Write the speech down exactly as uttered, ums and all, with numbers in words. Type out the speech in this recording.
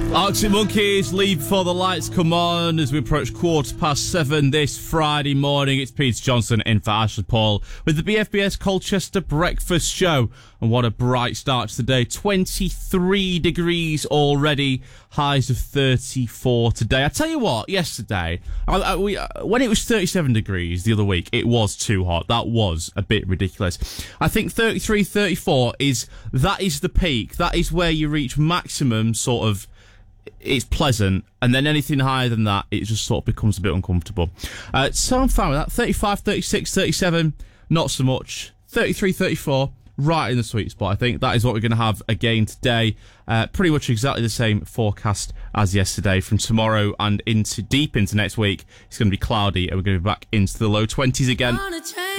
Arctic Monkeys, Leave Before the Lights Come On as we approach quarter past seven this Friday morning. It's Peter Johnson in for Ashley Paul with the B F B S Colchester Breakfast Show. And what a bright start to the day. twenty-three degrees already, highs of thirty-four today. I tell you what, yesterday, I, I, we, uh, when it was thirty-seven degrees the other week, it was too hot. That was a bit ridiculous. I think thirty-three, thirty-four is, that is the peak. That is where you reach maximum sort of, it's pleasant, and then anything higher than that, it just sort of becomes a bit uncomfortable. Uh, so I'm fine with that. thirty-five, thirty-six, thirty-seven, not so much. thirty-three, thirty-four, right in the sweet spot, I think. That is what we're going to have again today. Uh, pretty much exactly the same forecast as yesterday. From tomorrow and into deep into next week, it's going to be cloudy, and we're going to be back into the low twenties again.